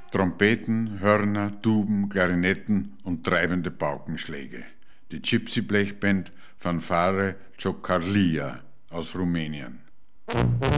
Trompeten, Hörner, Tuben, Klarinetten und treibende Paukenschläge. Die Gypsy-Blechband Fanfare Ciocărlia aus Rumänien.